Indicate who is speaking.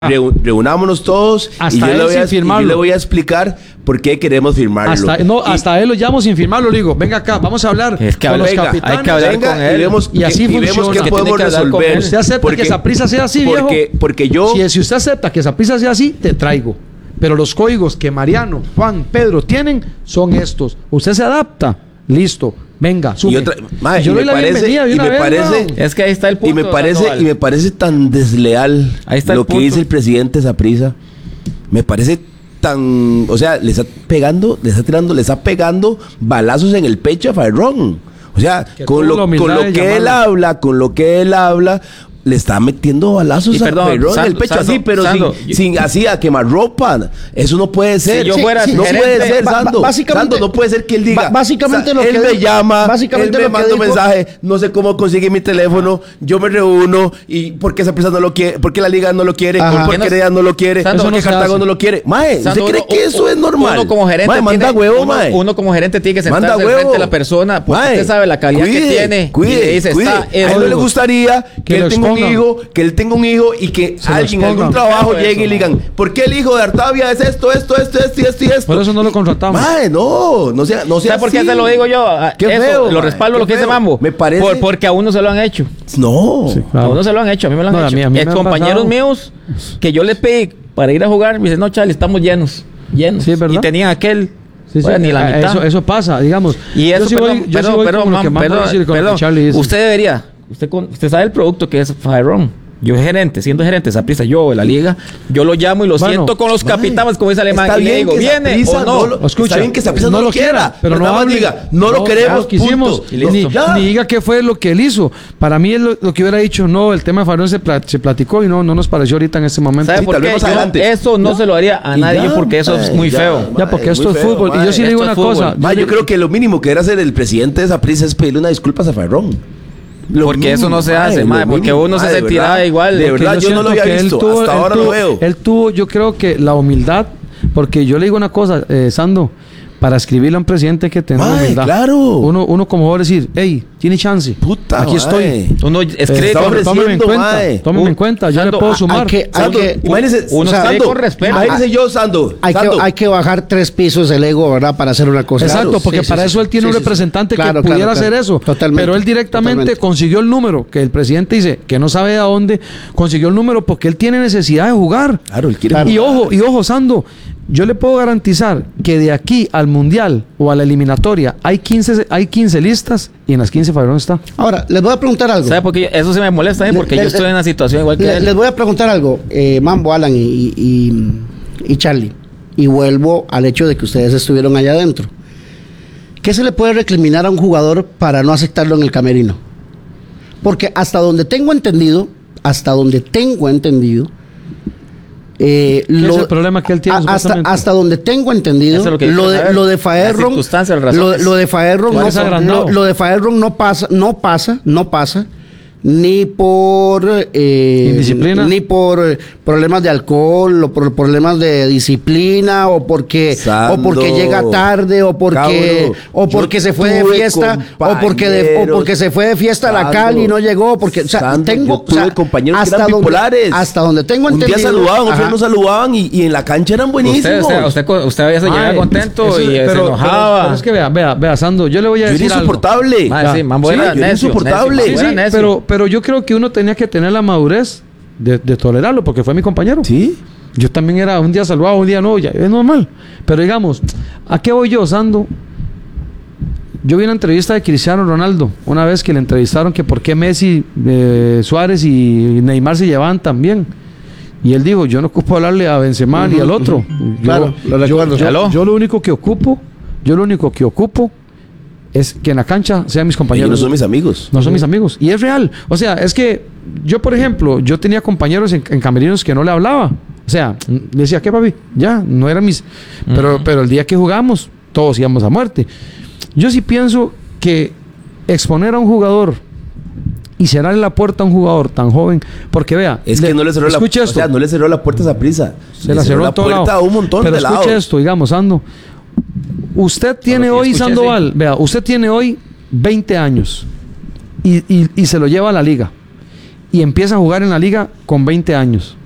Speaker 1: Reunámonos todos
Speaker 2: hasta
Speaker 1: y yo le voy a explicar por qué queremos firmarlo.
Speaker 2: Hasta él lo llamo sin firmarlo, le digo, venga acá, vamos a hablar con los capitanes.
Speaker 3: Hay que hablar con él.
Speaker 2: Y así funciona.
Speaker 1: Vemos qué podemos resolver.
Speaker 2: ¿Usted acepta que Saprissa sea así, viejo?
Speaker 1: Porque yo...
Speaker 2: Si usted acepta que Saprissa sea así, te traigo. Pero los códigos que Mariano, Juan, Pedro tienen son estos. Usted se adapta, listo. Venga, sube.
Speaker 1: Yo le doy la bienvenida de una vez.
Speaker 3: Es que ahí está el punto.
Speaker 1: Y me parece tan desleal lo que dice el presidente Saprissa. Me parece tan... O sea, le está pegando balazos en el pecho a Farrón. O sea, con lo que él habla, le está metiendo balazos a Farrón en el pecho, así, pero sin así a quemarropa. Eso no puede ser.
Speaker 3: Si yo fuera
Speaker 1: no puede ser, Sando, no puede ser que él diga.
Speaker 4: Básicamente
Speaker 1: él me llama, él me manda un mensaje, no sé cómo consigue mi teléfono, yo me reúno y ¿por qué esa persona no lo quiere? ¿Por qué la liga no lo quiere? ¿Por qué Heredia no lo quiere? ¿Por qué Cartago no lo quiere? Mae, ¿usted cree que eso es normal?
Speaker 3: Uno como gerente uno como gerente tiene que sentarse frente a la persona, porque usted sabe la calidad que tiene.
Speaker 1: A él no le gustaría que él tenga un hijo y que alguien en algún trabajo llegue y le digan, ¿por qué el hijo de Artavia es esto?
Speaker 2: Por eso no lo contratamos.
Speaker 1: No sea
Speaker 3: ¿sabe por qué te lo digo yo?
Speaker 1: Qué feo,
Speaker 3: lo respaldo lo que dice Mambo.
Speaker 1: Me parece...
Speaker 3: Porque a uno se lo han hecho.
Speaker 1: No.
Speaker 2: Sí, claro.
Speaker 3: A uno se lo han hecho, a mí me lo han hecho.
Speaker 2: A mí
Speaker 3: compañeros míos que yo le pedí para ir a jugar, me dicen, no, Charlie, estamos llenos.
Speaker 2: Sí, ¿verdad?
Speaker 3: Y tenían aquel...
Speaker 2: Sí,
Speaker 3: ni la mitad.
Speaker 2: Eso pasa, digamos.
Speaker 3: Y eso,
Speaker 2: perdón.
Speaker 3: Usted debería... Usted sabe el producto que es Farrón. Yo siendo gerente de Saprissa, yo de la liga, yo lo llamo y lo siento con los capitanes, como dice Alemán, y le digo, ¿viene o no?
Speaker 1: Está bien que Saprissa no lo quiera,
Speaker 2: pero no
Speaker 1: diga, no lo queremos, punto.
Speaker 2: Ni diga qué fue lo que él hizo. Para mí, lo que hubiera dicho, no, el tema de Farrón se platicó y no nos pareció ahorita en ese momento.
Speaker 3: ¿Sabe por qué? Eso no se lo haría a nadie, porque eso es muy feo.
Speaker 2: Porque esto es fútbol. Y yo sí le digo una cosa.
Speaker 1: Yo creo que lo mínimo que debe hacer el presidente de Saprissa es pedirle una disculpa a Farrón.
Speaker 3: Porque eso no se hace, porque uno se sentirá igual.
Speaker 1: De verdad, yo no lo había visto, hasta ahora lo veo.
Speaker 2: Él tuvo, yo creo que la humildad, porque yo le digo una cosa, Sando, para escribirle a un presidente hay que tener humildad.
Speaker 1: Claro.
Speaker 2: Uno como va a decir, hey, tiene chance.
Speaker 1: Aquí
Speaker 2: estoy.
Speaker 3: Uno escribe,
Speaker 2: tómeme en cuenta, yo le puedo sumar.
Speaker 1: Imagínese,
Speaker 3: uno escribe con respeto.
Speaker 1: Imagínese yo, Sando.
Speaker 4: Hay que bajar 3 pisos el ego, ¿verdad? Para hacer una cosa.
Speaker 2: Exacto, porque para eso él tiene un representante que pudiera hacer eso.
Speaker 4: Totalmente.
Speaker 2: Pero él directamente consiguió el número, que el presidente dice que no sabe a dónde, consiguió el número porque él tiene necesidad de jugar.
Speaker 1: Claro, él quiere
Speaker 2: jugar. Y ojo, Sando, yo le puedo garantizar que de aquí al Mundial o a la eliminatoria hay 15 listas y en las 15 Farrón está.
Speaker 4: Ahora, les voy a preguntar algo.
Speaker 3: ¿Sabe por qué? Eso se me molesta porque yo estoy en una situación igual que él.
Speaker 4: Les voy a preguntar algo, Mambo, Alan y Charlie. Y vuelvo al hecho de que ustedes estuvieron allá adentro. ¿Qué se le puede recriminar a un jugador para no aceptarlo en el camerino? Porque hasta donde tengo entendido,
Speaker 2: ¿qué es el problema que él tiene?
Speaker 4: Hasta donde tengo entendido, lo de Faerron no pasa ni por
Speaker 2: indisciplina,
Speaker 4: ni por problemas de alcohol, o por problemas de disciplina, o porque llega tarde, o porque se fue de fiesta, o porque se fue de fiesta a la Cali y no llegó, porque
Speaker 1: tengo compañeros que eran bipolares.
Speaker 4: Hasta donde tengo entendido.
Speaker 1: Un día saludaban, otros no saludaban y en la cancha eran buenísimos.
Speaker 3: Usted a veces llegaba contento y se enojaba.
Speaker 2: Pero es que vea, Sando, yo le voy a decir
Speaker 1: insoportable.
Speaker 2: Insoportable. Pero yo creo que uno tenía que tener la madurez de tolerarlo, porque fue mi compañero.
Speaker 1: Sí.
Speaker 2: Yo también era un día saludado, un día no, ya es normal. Pero digamos, ¿a qué voy yo, Sando? Yo vi una entrevista de Cristiano Ronaldo, una vez que le entrevistaron que por qué Messi, Suárez y Neymar se llevaban tan bien. Y él dijo, yo no ocupo hablarle a Benzema ni al otro.
Speaker 4: Claro, lo recuerdo.
Speaker 2: Yo lo único que ocupo es que en la cancha sean mis compañeros.
Speaker 1: Ellos no son mis amigos.
Speaker 2: No son mis amigos. Y es real. O sea, es que yo, por ejemplo, yo tenía compañeros en camerinos que no le hablaba. O sea, le decía, ¿qué, papi? Ya, no eran mis... Pero el día que jugamos, todos íbamos a muerte. Yo sí pienso que exponer a un jugador y cerrarle la puerta a un jugador tan joven, porque vea...
Speaker 1: Es que no le cerró la puerta. O sea, no le cerró la puerta a Saprissa.
Speaker 2: Se la cerró
Speaker 1: la puerta a un montón de lados.
Speaker 2: Escuche esto, digamos, Ando. Usted tiene hoy, Sandoval, vea, usted tiene hoy 20 años y se lo lleva a la liga y empieza a jugar en la liga con 20 años.